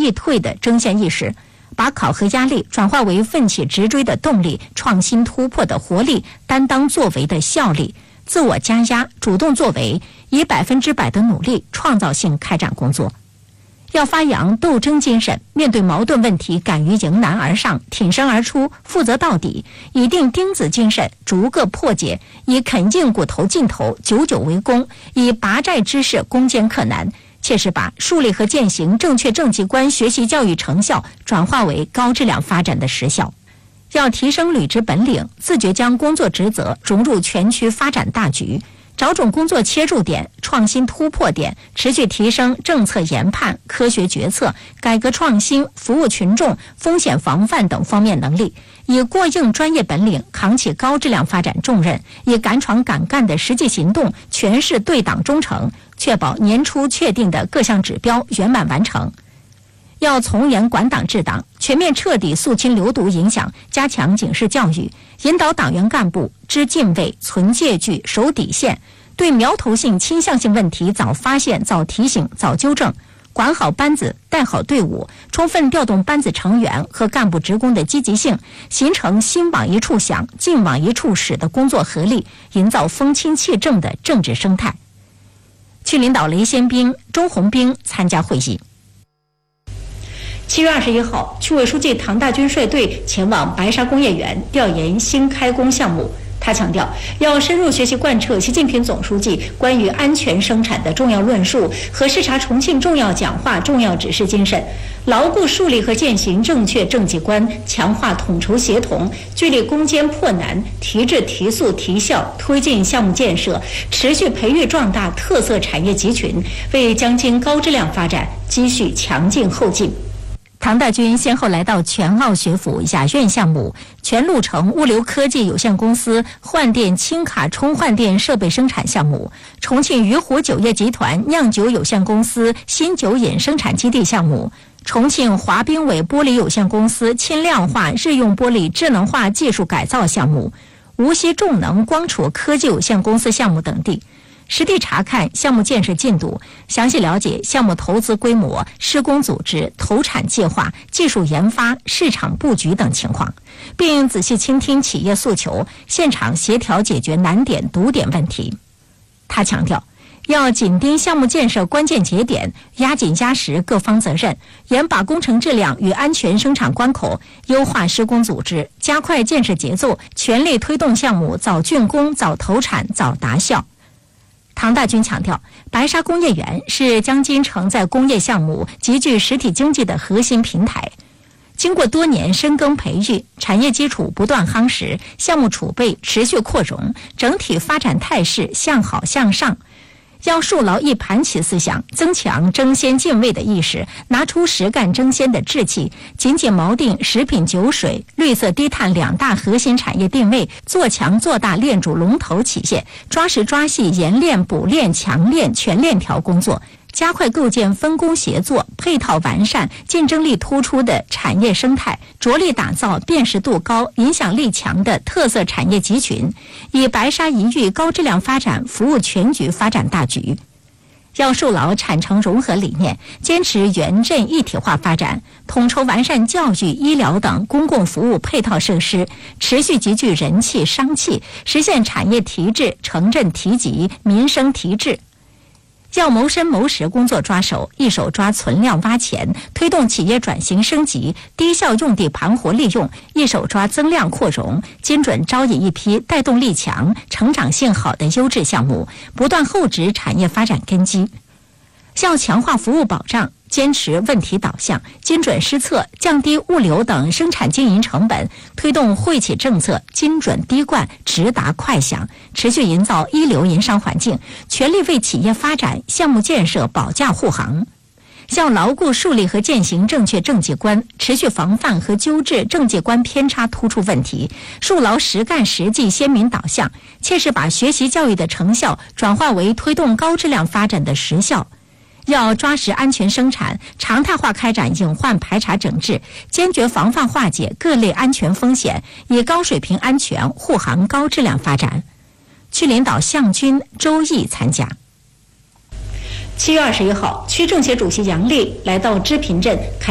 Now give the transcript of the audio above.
易退的争先意识，把考核压力转化为奋起直追的动力，创新突破的活力，担当作为的效力，自我加压，主动作为，以100%的努力创造性开展工作。要发扬斗争精神，面对矛盾问题敢于迎难而上，挺身而出，负责到底，以钉钉子精神逐个破解，以啃硬骨头劲头久久为功，以拔寨之势攻坚克难，切实把树立和践行正确政绩观学习教育成效转化为高质量发展的实效。要提升履职本领，自觉将工作职责融入全区发展大局，找准工作切入点、创新突破点，持续提升政策研判、科学决策、改革创新、服务群众、风险防范等方面能力，以过硬专业本领扛起高质量发展重任，以敢闯敢干的实际行动诠释对党忠诚，确保年初确定的各项指标圆满完成。要从严管党治党，全面彻底肃清流毒影响，加强警示教育，引导党员干部知敬畏、存戒惧、守底线，对苗头性、倾向性问题早发现、早提醒、早纠正，管好班子、带好队伍，充分调动班子成员和干部职工的积极性，形成心往一处想、劲往一处使的工作合力，营造风清气正的政治生态。区领导雷先兵、周红兵参加会议。7月21号，区委书记唐大军率队前往白沙工业园调研新开工项目。他强调，要深入学习贯彻习近平总书记关于安全生产的重要论述和视察重庆重要讲话重要指示精神，牢固树立和践行正确政绩观，强化统筹协同，聚力攻坚破难，提质提速提效，推进项目建设，持续培育壮大特色产业集群，为江津高质量发展积蓄强劲后劲。唐大军先后来到全澳学府雅苑项目、全路程物流科技有限公司换电轻卡充换电设备生产项目、重庆鱼湖酒业集团酿酒有限公司新酒饮生产基地项目、重庆华冰伟玻璃有限公司轻量化日用玻璃智能化技术改造项目、无锡重能光储科技有限公司项目等地，实地查看项目建设进度，详细了解项目投资规模、施工组织、投产计划、技术研发、市场布局等情况，并仔细倾听企业诉求，现场协调解决难点堵点问题。他强调，要紧盯项目建设关键节点，压紧压实各方责任，严把工程质量与安全生产关口，优化施工组织，加快建设节奏，全力推动项目早竣工、早投产、早达效。唐大军强调，白沙工业园是江津城在工业项目集聚实体经济的核心平台。经过多年深耕培育，产业基础不断夯实，项目储备持续扩容，整体发展态势向好向上。要树牢一盘棋思想，增强争先敬畏的意识，拿出实干争先的志气，紧紧锚定食品酒水、绿色低碳两大核心产业定位，做强做大链主龙头企业，抓实抓细研链补链强链全链条工作，加快构建分工协作、配套完善、竞争力突出的产业生态，着力打造辨识度高、影响力强的特色产业集群，以白沙一域高质量发展服务全局发展大局。要树牢产城融合理念，坚持原镇一体化发展，统筹完善教育、医疗等公共服务配套设施，持续集聚人气、商气，实现产业提质、城镇提级、民生提质。要谋深谋实工作抓手，一手抓存量挖钱，推动企业转型升级，低效用地盘活利用；一手抓增量扩容，精准招引一批带动力强、成长性好的优质项目，不断厚植产业发展根基。要强化服务保障，坚持问题导向，精准施策，降低物流等生产经营成本，推动惠企政策精准滴灌、直达快响，持续营造一流营商环境，全力为企业发展、项目建设保驾护航。要牢固树立和践行正确政绩观，持续防范和纠治政绩观偏差突出问题，树牢实干实际鲜明导向，切实把学习教育的成效转化为推动高质量发展的实效。要抓实安全生产，常态化开展隐患排查整治，坚决防范化解各类安全风险，以高水平安全护航高质量发展。区领导项军、周毅参加。7月21号，区政协主席杨力来到支平镇